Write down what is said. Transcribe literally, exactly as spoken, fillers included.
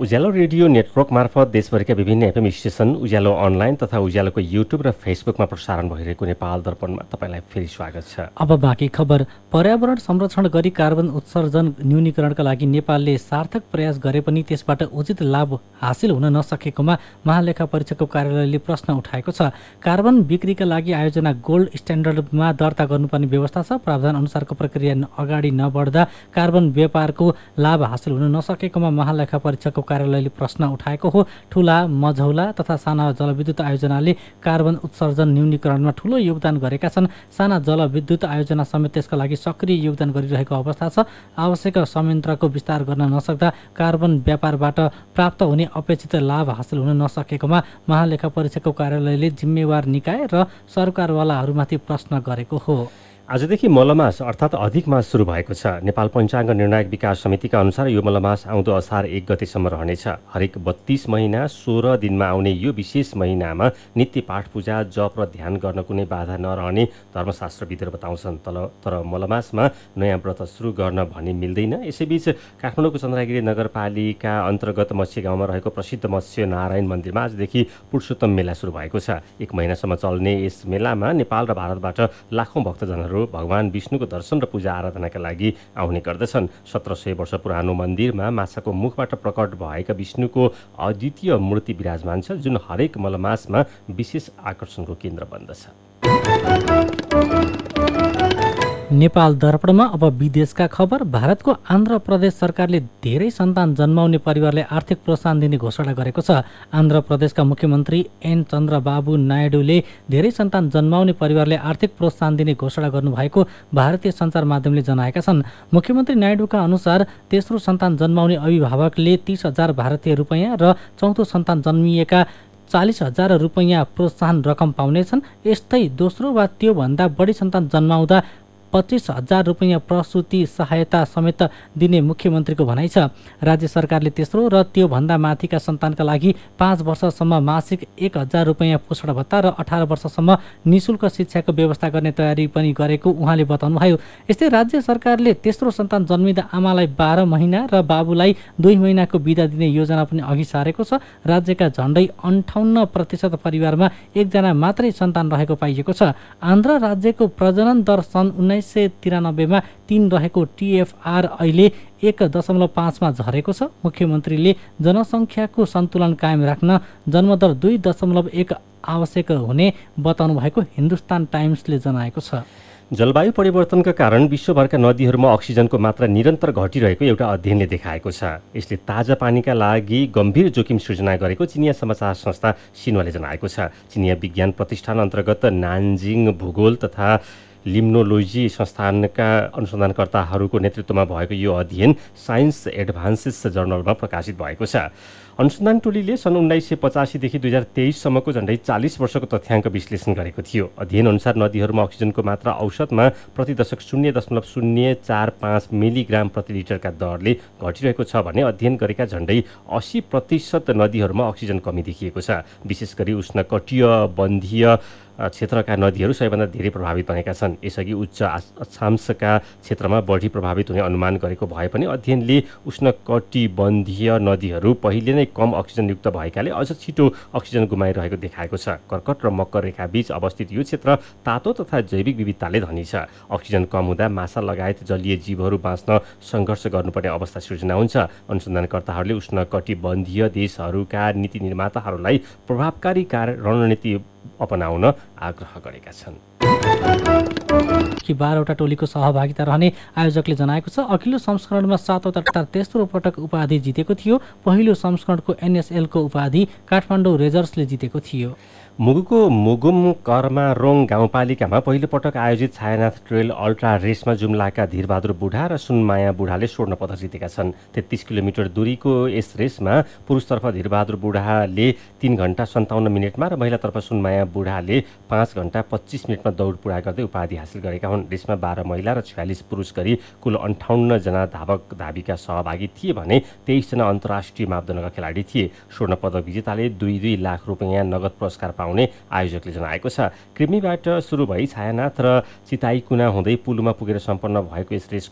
उज्यालो radio network मार्फत देशभरिका विभिन्न एफएम स्टेशन, उज्यालो अनलाइन तथा उज्यालोको युट्युब र फेसबुकमा प्रसारण भइरहेको नेपाल दर्पणमा तपाईँलाई फेरि स्वागत छ। अब बाँकी खबर। पर्यावरण संरक्षण गरी कार्बन उत्सर्जन न्यूनीकरणका लागि नेपालले सार्थक प्रयास गरे पनि त्यसबाट उचित लाभ हासिल हुन नसकेकोमा महालेखा परीक्षकको कार्यालयले प्रश्न उठाएको छ। कार्बन बिक्रीका लागि आयोजना गोल्ड स्ट्यान्डर्डमा दर्ता गर्नुपर्ने व्यवस्था छ। प्रावधान अनुसारको प्रक्रिया अगाडि नबढ्दा कार्बन व्यापारको लाभ हासिल हुन नसकेकोमा महालेखा परीक्षकको कार्यालयले प्रश्न उठाएको हो। ठूला, मझौला तथा साना जलविद्युत आयोजनाले कार्बन उत्सर्जन न्यूनीकरणमा ठूलो योगदान गरेका छन्। साना जलविद्युत आयोजना समेत त्यसका लागि सक्रिय योगदान गरिरहेको अवस्था छ। आवश्यक संयन्त्रको विस्तार गर्न नसक्दा कार्बन व्यापारबाट प्राप्त हुने अपेक्षित लाभ हासिल हुन नसकेकोमा महालेखा परीक्षकको कार्यालयले जिम्मेवार निकाय र सरकारवालाहरूमाथि प्रश्न गरेको हो। आजदेखि मलमास अर्थात् अधिक मास सुरु भएको छ। नेपाल पञ्चाङ्ग निर्णायक विकास समितिका अनुसार यो मलमास आउँदो असार एक गतेसम्म रहनेछ। हरेक बत्तीस महिना सोह्र दिनमा आउने यो विशेष महिनामा नित्य पाठ पूजा, जप र ध्यान गर्न कुनै बाधा नरहने धर्मशास्त्रविदहरू बताउँछन्। तर तर मलमासमा नयाँ व्रत सुरु गर्न भने मिल्दैन। यसैबीच काठमाडौँको चन्द्रगिरी नगरपालिका अन्तर्गत मत्स्य गाउँमा रहेको प्रसिद्ध मत्स्य नारायण मन्दिरमा आजदेखि पुरुषोत्तम मेला सुरु भएको छ। एक महिनासम्म चल्ने यस मेलामा नेपाल र भारतबाट लाखौँ भक्तजनहरू भगवान विष्णुको दर्शन र पूजा आराधनाका लागि आउने गर्दछन्। सत्र सय वर्ष पुरानो मन्दिरमा माछाको मुखबाट प्रकट भएका विष्णुको अद्वितीय मूर्ति विराजमान छ, जुन हरेक मलमासमा विशेष आकर्षणको केन्द्र बन्दछ। नेपाल दर्पणमा अब विदेशका खबर। भारतको आन्ध्र प्रदेश सरकारले धेरै सन्तान जन्माउने परिवारलाई आर्थिक प्रोत्साहन दिने घोषणा गरेको छ। आन्ध्र प्रदेशका मुख्यमन्त्री एन चन्द्रबाबु नायडूले धेरै सन्तान जन्माउने परिवारलाई आर्थिक प्रोत्साहन दिने घोषणा गर्नुभएको भारतीय सञ्चार माध्यमले जनाएका छन्। मुख्यमन्त्री नायडूका अनुसार तेस्रो सन्तान जन्माउने अभिभावकले तीस हजार भारतीय रुपियाँ र चौथो सन्तान जन्मिएका चालिस हजार रुपियाँ प्रोत्साहन रकम पाउनेछन्। यस्तै दोस्रो वा त्योभन्दा बढी सन्तान जन्माउँदा पच्चिस हजार रुपियाँ प्रसुति सहायता समेत दिने मुख्यमन्त्रीको भनाइ छ। राज्य सरकारले तेस्रो र त्योभन्दा माथिका सन्तानका लागि पाँच वर्षसम्म मासिक एक हजार रुपियाँ पोषण भत्ता र अठार वर्षसम्म निशुल्क शिक्षाको व्यवस्था गर्ने तयारी पनि गरेको उहाँले बताउनुभयो। यस्तै राज्य सरकारले तेस्रो सन्तान जन्मिँदा आमालाई बाह्र महिना र बाबुलाई दुई महिनाको बिदा दिने योजना पनि अघि सारेको छ। राज्यका झन्डै अन्ठाउन्न प्रतिशत परिवारमा एकजना मात्रै सन्तान रहेको पाइएको छ। आन्ध्र राज्यको प्रजनन दर सन् उन्नाइस सय तिरानब्बेमा तीन रहेको टिएफआर अहिले एक दशमलव पाँचमा झरेको छ। मुख्यमन्त्रीले जनसङ्ख्याको सन्तुलन कायम राख्न जन्मदर दुई दशमलव एक आवश्यक हुने बताउनु भएको हिन्दुस्तान टाइम्सले जनाएको छ। जलवायु परिवर्तनका कारण विश्वभरका नदीहरूमा अक्सिजनको मात्रा निरन्तर घटिरहेको एउटा अध्ययनले देखाएको छ। यसले ताजा पानीका लागि गम्भीर जोखिम सृजना गरेको चिनिया समाचार संस्था सिन्वाले जनाएको छ। चिनिया विज्ञान प्रतिष्ठान अन्तर्गत नान्जिङ भूगोल तथा लिम्नोलोजी संस्थानका अनुसन्धानकर्ताहरूको नेतृत्वमा भएको यो अध्ययन साइन्स एडभान्सेस जर्नलमा प्रकाशित भएको छ। अनुसन्धान टोलीले सन् उन्नाइस सय पचासीदेखि दुई हजार तेइससम्मको झन्डै चालिस वर्षको तथ्याङ्क विश्लेषण गरेको थियो। अध्ययन अनुसार नदीहरूमा अक्सिजनको मात्रा औसतमा प्रति दशक शून्य दशमलव शून्य चार पाँच मिलिग्राम प्रति लिटरका दरले घटिरहेको छ भने अध्ययन गरेका झन्डै अस्सी प्रतिशत नदीहरूमा अक्सिजन कमी देखिएको छ। विशेष गरी उष्णकटिबन्धीय क्षेत्रका नदीहरू सबैभन्दा धेरै प्रभावित बनेका छन्। यसअघि उच्च अक्षांशका क्षेत्रमा बढी प्रभावित हुने अनुमान गरेको भए पनि अध्ययनले उष्णकटिबन्धीय नदीहरू पहिले नै कम अक्सिजनयुक्त भएकाले अझ छिटो अक्सिजन गुमाइरहेको देखाएको छ। कर्कट र मकर रेखा बीच अवस्थित यो क्षेत्र तातो तथा जैविक विविधताले धनी छ। अक्सिजन कम हुँदा माछा लगायत जलीय जीवहरू बाँच्न सङ्घर्ष गर्नुपर्ने अवस्था सृजना हुन्छ। अनुसन्धानकर्ताहरूले उष्णकटिबन्धीय देशहरूका नीति निर्माताहरूलाई प्रभावकारी कार्य रणनीति अपनाउन आग्रह गरेका छन्। कि बाह्रवटा टोलीको सहभागिता रहने आयोजकले जनाएको छ। अघिल्लो संस्करणमा सातवटा टार तेस्रो पटक उपाधि जितेको थियो। पहिलो संस्करणको एनएसएलको उपाधि काठमाडौँ रेजर्सले जितेको थियो। मुगुको मुगुम कर्मारोङ गाउँपालिकामा पहिलो पटक आयोजित छायानाथ ट्रेल अल्ट्रा रेसमा जुम्लाका धीरबहादुर बुढा र सुनमाया बुढाले स्वर्ण पदक जितेका छन्। तेत्तीस किलोमिटर दूरीको यस रेसमा पुरुषतर्फ धीरबहादुर बुढाले तीन घण्टा सन्ताउन्न मिनटमा र महिलातर्फ सुनमाया बुढाले पाँच घण्टा पच्चिस मिनटमा दौड पुरा गर्दै उपाधि हासिल गरेका हुन्। रेसमा बाह्र महिला र छयालिस पुरुष गरी कुल अन्ठाउन्न जना धावक धाविका सहभागी थिए भने तेइसजना अन्तर्राष्ट्रिय मापदण्डका खेलाडी थिए। स्वर्ण पदक विजेताले दुई दुई लाख रुपियाँ नगद पुरस्कार पाउने आयोजकले जनाएको छ। कृमिबाट सुरु भई छायानाथ र चिताइकुना हुँदै पुलुमा पुगेर सम्पन्न भएको यस रेस